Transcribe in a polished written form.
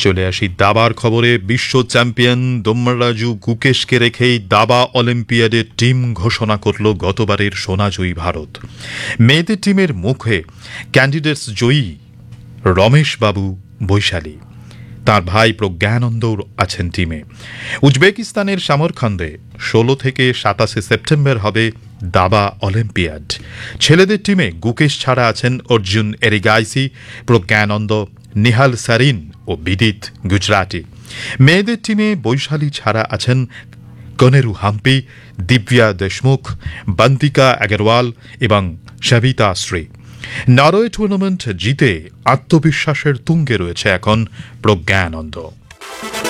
চলে আসি দাবার খবরে। বিশ্ব চ্যাম্পিয়ন দোম্মারাজু গুকেশকে রেখেই দাবা অলিম্পিয়াডের টিম ঘোষণা করল গতবারের সোনাজয়ী ভারত। মেয়েদের টিমের মুখে ক্যান্ডিডেটস জয়ী রমেশ বাবু বৈশালী, তার ভাই প্রজ্ঞানন্দও আছেন টিমে। উজবেকিস্তানের সামরখন্দে 16 থেকে 27 সেপ্টেম্বর হবে দাবা অলিম্পিয়াড। ছেলেদের টিমে গুকেশ ছাড়া আছেন অর্জুন এরিগাইসি, প্রজ্ঞানন্দ, নিহাল সারিন ও বিদিত গুজরাটি। মেয়েদের টিমে বৈশালী ছাড়া আছেন কনেরু হাম্পি, দিব্যা দেশমুখ, বন্তিকা আগরওয়াল এবং সবিতা শ্রী। নরওয়ে টুর্নামেন্ট জিতে আত্মবিশ্বাসের তুঙ্গে রয়েছে এখন প্রজ্ঞানন্দ।